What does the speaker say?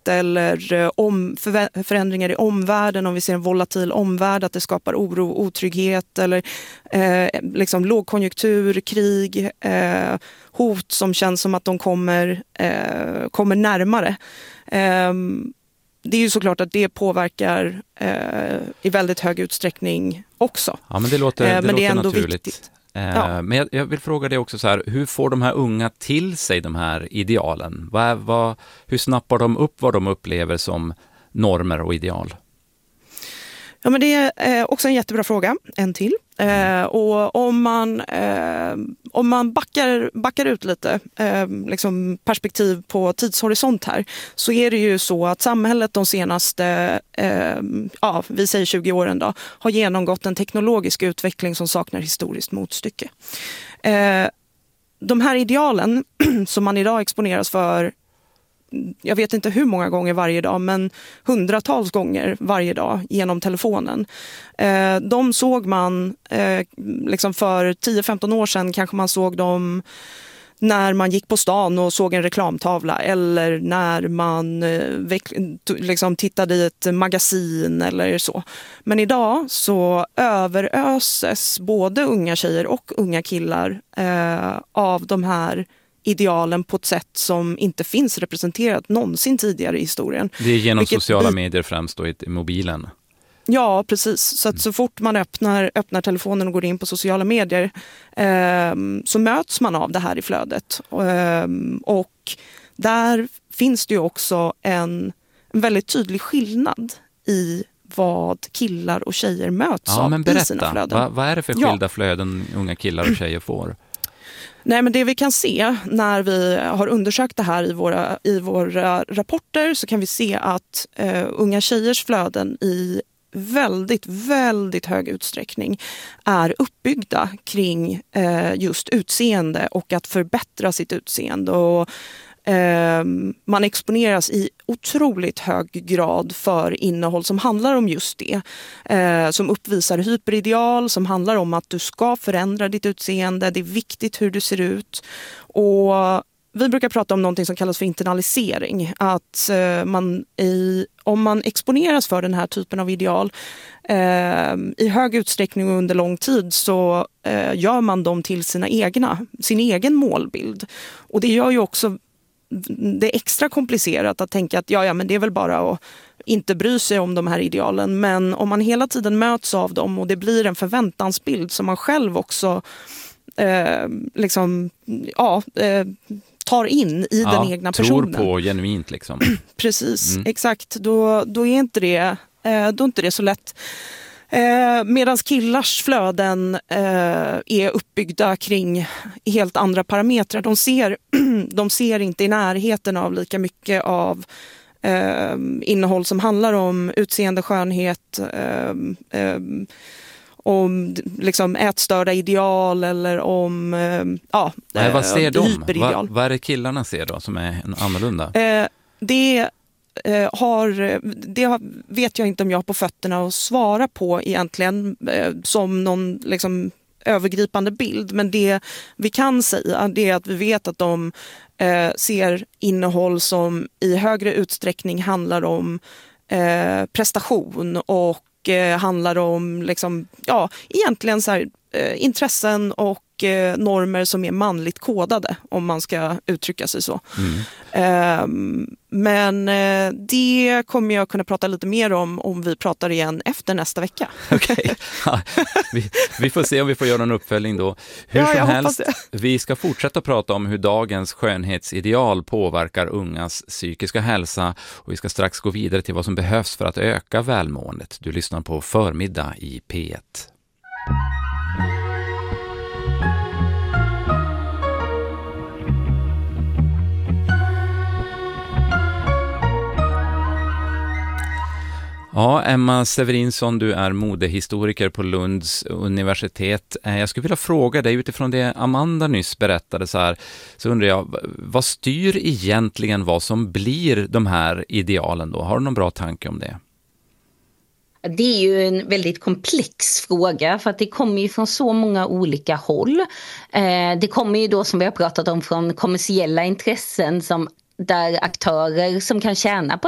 eller förändringar i omvärlden, om vi ser en volatil omvärld, att det skapar oro, otrygghet eller liksom lågkonjunktur, krig, hot som känns som att de kommer närmare. Det är ju såklart att det påverkar i väldigt hög utsträckning också. Ja, men det låter ändå naturligt. Viktigt. Men jag vill fråga dig också så här, hur får de här unga till sig de här idealen? Hur snappar de upp vad de upplever som normer och ideal? Ja, men det är också en jättebra fråga, en till. Och om man backar ut lite liksom perspektiv på tidshorisont här, så är det ju så att samhället de senaste vi säger 20 åren då, har genomgått en teknologisk utveckling som saknar historiskt motstycke. De här idealen som man idag exponeras för, jag vet inte hur många gånger varje dag, men hundratals gånger varje dag genom telefonen. De såg man liksom för 10-15 år sedan, kanske man såg dem när man gick på stan och såg en reklamtavla, eller när man liksom tittade i ett magasin eller så. Men idag så överöses både unga tjejer och unga killar av de här idealen på ett sätt som inte finns representerat någonsin tidigare i historien. Det är genom sociala medier främst då i mobilen. Ja, precis. Så att så fort man öppnar telefonen och går in på sociala medier så möts man av det här i flödet. Och där finns det ju också en väldigt tydlig skillnad i vad killar och tjejer möts av i sina flöden. Berätta, vad är det för skilda flöden unga killar och tjejer får? Nej, men det vi kan se när vi har undersökt det här i våra rapporter, så kan vi se att unga tjejers flöden i väldigt, väldigt hög utsträckning är uppbyggda kring just utseende och att förbättra sitt utseende. Och man exponeras i otroligt hög grad för innehåll som handlar om just det. Som uppvisar hyperideal, som handlar om att du ska förändra ditt utseende. Det är viktigt hur du ser ut. Och vi brukar prata om någonting som kallas för internalisering. Att om man exponeras för den här typen av ideal i hög utsträckning och under lång tid, så gör man dem till sin egen målbild. Och det gör ju också det är extra komplicerat att tänka att men det är väl bara att inte bry sig om de här idealen. Men om man hela tiden möts av dem och det blir en förväntansbild som man själv också tar in i den egna personen. Tror på genuint liksom. Precis, exakt. Då är inte det så lätt. Medan killars flöden är uppbyggda kring helt andra parametrar. De ser inte i närheten av lika mycket av innehåll som handlar om utseende, skönhet, om liksom ätstörda ideal eller om vad ser de? hyperideal. Vad är det killarna ser då som är annorlunda? Det vet jag inte om jag har på fötterna att svara på egentligen som någon liksom övergripande bild. Men det vi kan säga, det är att vi vet att de ser innehåll som i högre utsträckning handlar om prestation och handlar om liksom, egentligen så här, intressen och normer som är manligt kodade, om man ska uttrycka sig så. Men det kommer jag kunna prata lite mer om vi pratar igen efter nästa vecka. Okej. Vi får se om vi får göra en uppföljning då. Hur som helst, vi ska fortsätta prata om hur dagens skönhetsideal påverkar ungas psykiska hälsa, och vi ska strax gå vidare till vad som behövs för att öka välmåendet. Du lyssnar på Förmiddag i P1. Ja, Emma Severinsson, du är modehistoriker på Lunds universitet. Jag skulle vilja fråga dig utifrån det Amanda nyss berättade så undrar jag, vad styr egentligen vad som blir de här idealen då? Har du någon bra tanke om det? Det är ju en väldigt komplex fråga, för att det kommer ju från så många olika håll. Det kommer ju då, som vi har pratat om, från kommersiella intressen där aktörer som kan tjäna på